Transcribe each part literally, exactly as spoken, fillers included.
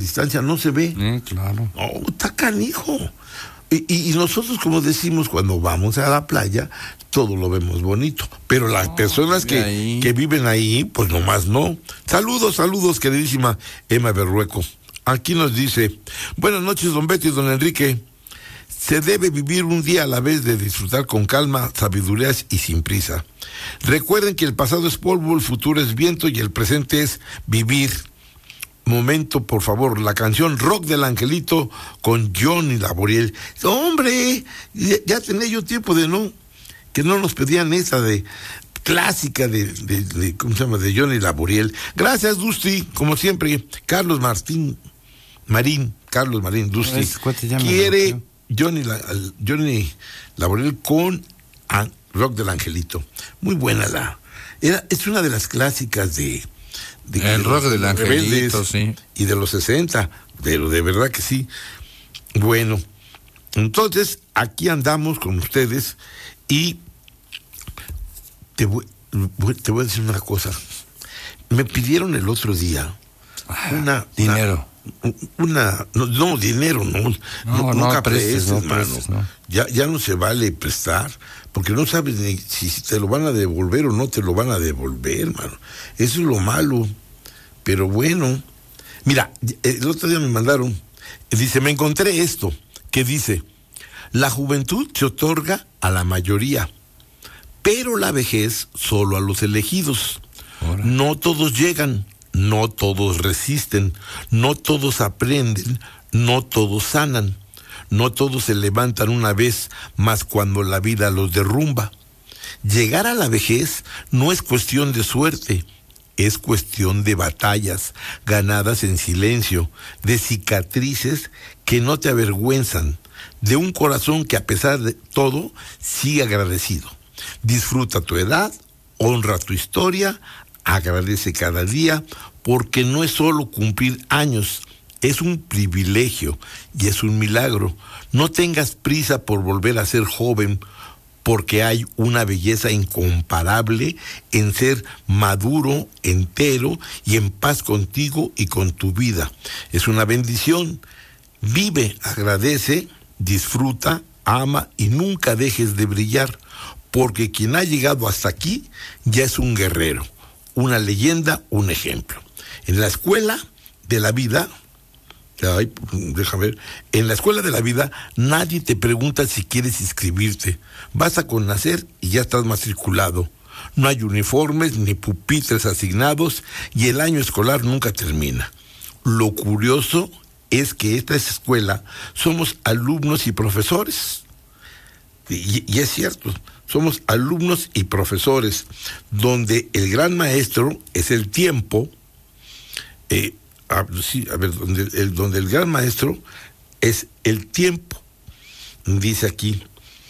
distancia no se ve. Eh, claro. No, está canijo. Y, y, y nosotros, como decimos, cuando vamos a la playa, todo lo vemos bonito. Pero las oh, personas que, que viven ahí, pues nomás no. Saludos, saludos, queridísima Emma Berrueco. Aquí nos dice, buenas noches, don Beto y don Enrique. Se debe vivir un día a la vez, de disfrutar con calma, sabiduría y sin prisa. Recuerden que el pasado es polvo, el futuro es viento y el presente es vivir. Momento, por favor, la canción Rock del Angelito con Johnny Laboriel. Hombre, ya, ya tenía yo tiempo de no, que no nos pedían esa de clásica de, de, de ¿cómo se llama? De Johnny Laboriel. Gracias, Dusty, como siempre. Carlos Martín, Marín, Carlos Marín, Dusty. Quiere Johnny, la, Johnny Laboriel con a, Rock del Angelito. Muy buena la. Era, es una de las clásicas de. De el rock del Angelito, sí. Y de los sesenta, pero de verdad que sí. Bueno, entonces aquí andamos con ustedes y te voy, te voy a decir una cosa. Me pidieron el otro día una... Dinero. Una, una no, no, dinero, no. No, no nunca no prestes, no mano. prestes, no. Ya, ya no se vale prestar, porque no sabes ni si te lo van a devolver o no te lo van a devolver, mano. Eso es lo malo. Pero bueno, mira, el otro día me mandaron, dice, me encontré esto, que dice, la juventud se otorga a la mayoría, pero la vejez solo a los elegidos. Ahora. No todos llegan, no todos resisten, no todos aprenden, no todos sanan, no todos se levantan una vez, más cuando la vida los derrumba. Llegar a la vejez no es cuestión de suerte, es cuestión de batallas ganadas en silencio, de cicatrices que no te avergüenzan, de un corazón que a pesar de todo sigue agradecido. Disfruta tu edad, honra tu historia, agradece cada día, porque no es solo cumplir años, es un privilegio y es un milagro. No tengas prisa por volver a ser joven, porque hay una belleza incomparable en ser maduro, entero y en paz contigo y con tu vida. Es una bendición. Vive, agradece, disfruta, ama y nunca dejes de brillar, porque quien ha llegado hasta aquí ya es un guerrero, una leyenda, un ejemplo. En la escuela de la vida... Ay, deja ver. En la escuela de la vida nadie te pregunta si quieres inscribirte. Vas a nacer y ya estás matriculado. No hay uniformes ni pupitres asignados y el año escolar nunca termina. Lo curioso es que esta escuela somos alumnos y profesores. Y, y es cierto, somos alumnos y profesores, donde el gran maestro es el tiempo. Eh, Ah, sí, a ver, donde el, donde el gran maestro es el tiempo. Dice aquí,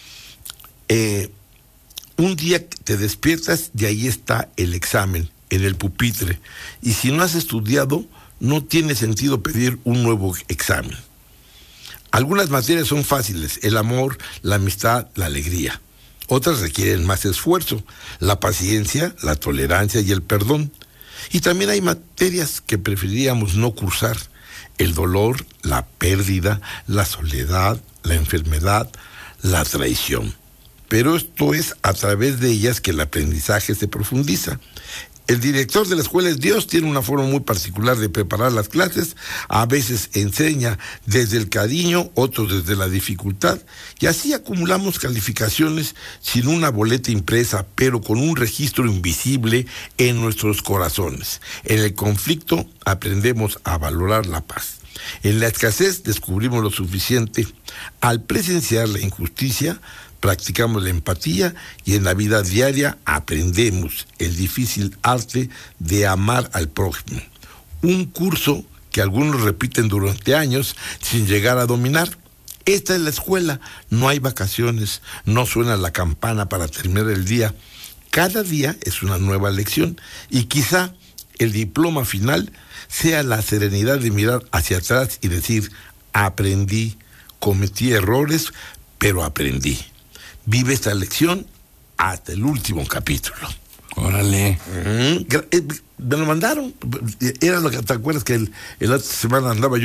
eh, un día te despiertas y ahí está el examen, en el pupitre. Y si no has estudiado, no tiene sentido pedir un nuevo examen. Algunas materias son fáciles, el amor, la amistad, la alegría. Otras requieren más esfuerzo, la paciencia, la tolerancia y el perdón. Y también hay materias que preferiríamos no cursar: el dolor, la pérdida, la soledad, la enfermedad, la traición. Pero esto es a través de ellas que el aprendizaje se profundiza. El director de la escuela es Dios, tiene una forma muy particular de preparar las clases. A veces enseña desde el cariño, otros desde la dificultad, y así acumulamos calificaciones sin una boleta impresa, pero con un registro invisible en nuestros corazones. En el conflicto aprendemos a valorar la paz. En la escasez descubrimos lo suficiente. Al presenciar la injusticia, practicamos la empatía, y en la vida diaria aprendemos el difícil arte de amar al prójimo. Un curso que algunos repiten durante años sin llegar a dominar. Esta es la escuela, no hay vacaciones, no suena la campana para terminar el día. Cada día es una nueva lección, y quizá el diploma final sea la serenidad de mirar hacia atrás y decir: aprendí, cometí errores, pero aprendí. Vive esta lección hasta el último capítulo. Órale. Mm, me lo mandaron. Era lo que te acuerdas que el, el otra semana andaba yo